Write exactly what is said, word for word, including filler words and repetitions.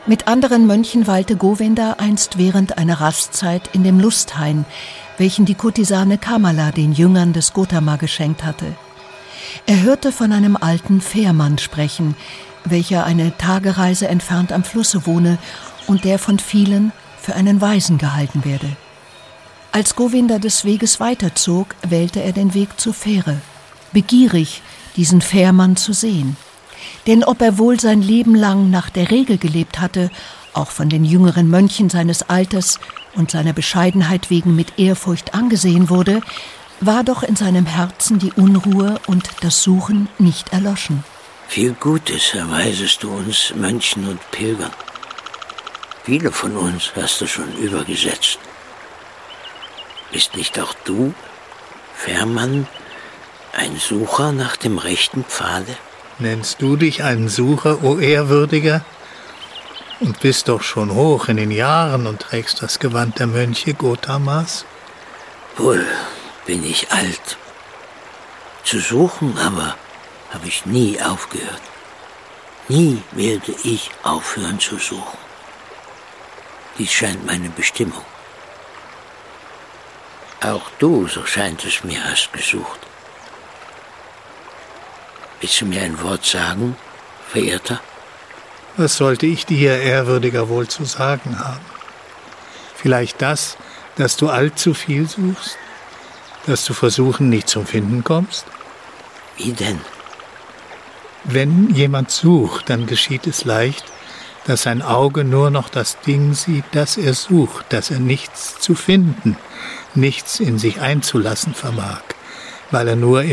Mit anderen Mönchen weilte Govinda einst während einer Rastzeit in dem Lusthain, welchen die Kurtisane Kamala den Jüngern des Gotama geschenkt hatte. Er hörte von einem alten Fährmann sprechen, welcher eine Tagereise entfernt am Flusse wohne und der von vielen für einen Weisen gehalten werde. Als Govinda des Weges weiterzog, wählte er den Weg zur Fähre, begierig, diesen Fährmann zu sehen. Denn ob er wohl sein Leben lang nach der Regel gelebt hatte, auch von den jüngeren Mönchen seines Alters und seiner Bescheidenheit wegen mit Ehrfurcht angesehen wurde, war doch in seinem Herzen die Unruhe und das Suchen nicht erloschen. Viel Gutes erweisest du uns Mönchen und Pilgern. Viele von uns hast du schon übergesetzt. Bist nicht auch du, Fährmann, ein Sucher nach dem rechten Pfade? Nennst du dich einen Sucher, o Ehrwürdiger? Und bist doch schon hoch in den Jahren und trägst das Gewand der Mönche Gotamas? Wohl bin ich alt. Zu suchen aber habe ich nie aufgehört. Nie werde ich aufhören zu suchen. Dies scheint meine Bestimmung. Auch du, so scheint es mir, hast gesucht. Willst du mir ein Wort sagen, Verehrter? Was sollte ich dir, Ehrwürdiger, wohl zu sagen haben? Vielleicht das, dass du allzu viel suchst? Dass du versuchen nicht zum Finden kommst? Wie denn? Wenn jemand sucht, dann geschieht es leicht, dass sein Auge nur noch das Ding sieht, das er sucht, dass er nichts zu finden, nichts in sich einzulassen vermag, weil er nur